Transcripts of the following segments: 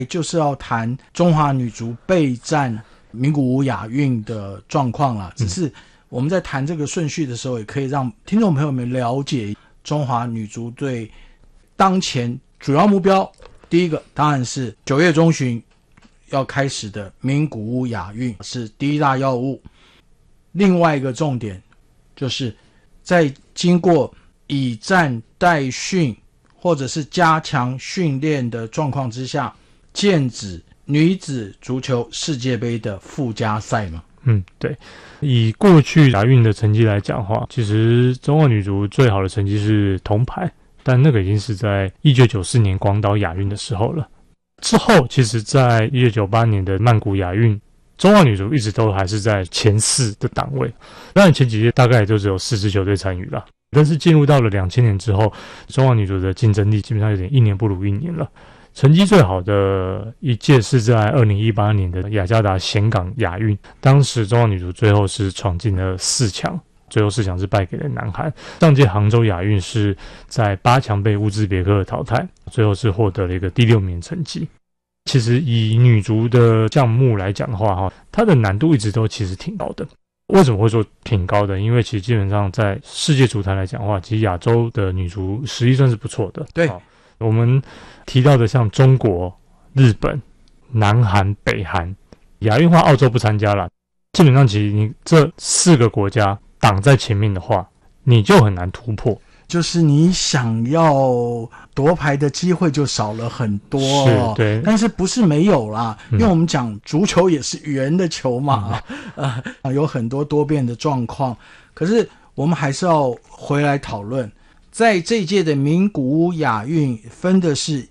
就是要谈中华女足备战名古屋亚运的状况啦。只是我们在谈这个顺序的时候，也可以让听众朋友们了解中华女足队当前主要目标。第一个当然是9月中旬要开始的名古屋亚运是第一大要务。另外一个重点就是在经过以战代训或者是加强训练的状况之下，剑指女子足球世界杯的附加赛嘛。 对，以过去亚运的成绩来讲的话，其实中华女足最好的成绩是铜牌，但那个已经是在1994年广岛亚运的时候了。之后其实在1998年的曼谷亚运，中华女足一直都还是在前4的档位，当然前几届大概也就只有4支球队参与了，但是进入到了2000年之后，中华女足的竞争力基本上有点一年不如一年了。成绩最好的一届是在2018年的雅加达岘港亚运，当时中华女足最后是闯进了4强，最后4强是败给了南韩。上届杭州亚运是在8强被乌兹别克淘汰，最后是获得了一个第6名成绩。其实以女足的项目来讲的话，它的难度一直都其实挺高的。为什么会说挺高的？因为其实基本上在世界足坛来讲的话，其实亚洲的女足实力算是不错的。 对， 我们提到的像中国、日本、南韩、北韩，亚运化澳洲不参加了，基本上其实你这4个国家挡在前面的话，你就很难突破。 就是你想要夺牌的机会就少了很多， 是，对。 但是不是没有啦，因为我们讲足球也是圆的球嘛，有很多多变的状况。可是我们还是要回来讨论，在这一届的名古屋亚运分的是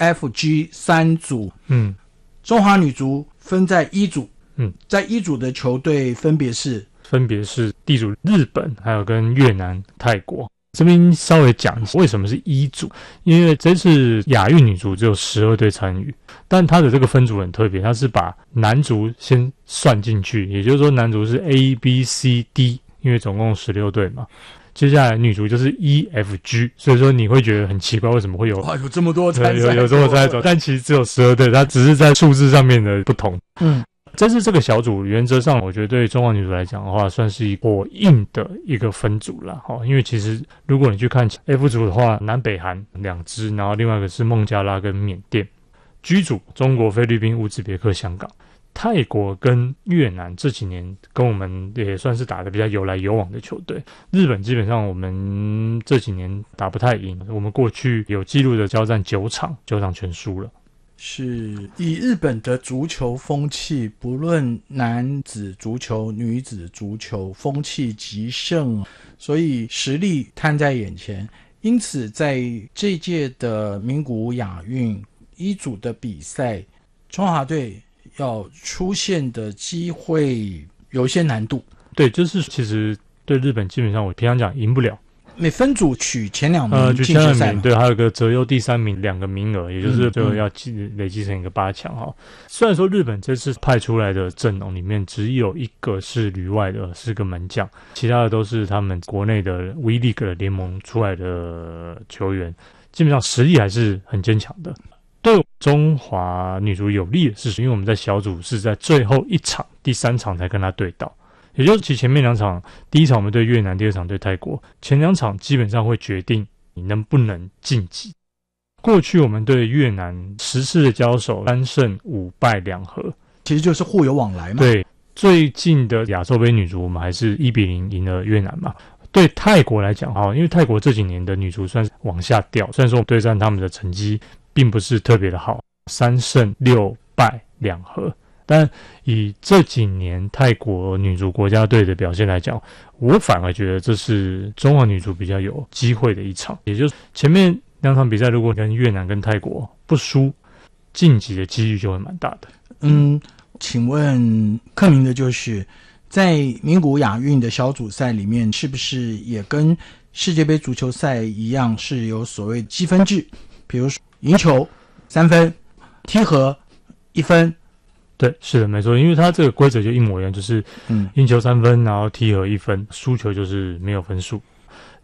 EFG 3组，中华女足分在一组，在一组的球队分别是地主日本，还有跟越南、泰国。这边稍微讲一下为什么是一组，因为这次亚运女足只有12队参与，但它的这个分组很特别，它是把男足先算进去，也就是说男足是 A、B、C、D， 因为总共16队嘛。接下来女足就是 E、F、G， 所以说你会觉得很奇怪，为什么会有有这么多参赛， 有这么参赛，但其实只有12队，它只是在数字上面的不同。这是这个小组原则上我觉得对中华女足来讲的话算是火硬的一个分组啦，因为其实如果你去看 F 组的话，南北韩2支，然后另外一个是孟加拉跟缅甸。G 组中国、菲律宾、乌兹别克、香港。泰国跟越南这几年跟我们也算是打得比较有来有往的球队。日本基本上我们这几年打不太赢，我们过去有记录的交战9场全输了。 是以日本的足球风气，不论男子足球、女子足球，风气极盛，所以实力摊在眼前。因此在这届的名古屋亚运一组的比赛，中华队要出现的机会有一些难度。 对，就是其实对日本基本上我平常讲赢不了。 每分组取前2名进决赛， 对，还有个择优第3名2个名额，也就是最后要累积成一个8强哈。虽然说日本这次派出来的阵容里面只有一个是旅外的，是个门将，其他的都是他们国内的 V League 的联盟出来的球员，基本上实力还是很坚强的。对中华女足有利的是，因为我们在小组是在最后一场第3场才跟他对到。也就是其前面2场，第一场我们对越南，第2场对泰国，前2场基本上会决定你能不能晋级。过去我们对越南10次的交手3胜5败2和， 其实就是互有往来嘛。 对，最近的亚洲杯女足我们还是1-0赢了越南嘛。对泰国来讲，因为泰国这几年的女足算是往下掉，虽然说我们对战他们的成绩并不是特别的好，3胜6败2和。但以这几年泰国女足国家队的表现来讲，我反而觉得这是中华女足比较有机会的一场。也就是前面2场比赛如果跟越南跟泰国不输，晋级的几率就会蛮大的。 请问克明的就是在名古屋亚运的小组赛里面，是不是也跟世界杯足球赛一样是有所谓积分制？比如说赢球3分，踢和1分。 对，是的，没错，因为它这个规则就一模一样，就是赢球3分，然后踢和1分，输球就是没有分数。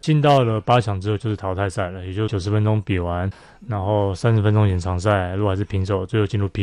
进到了8强之后就是淘汰赛了，也就90分钟比完，然后30分钟延长赛，如果还是平手，最后进入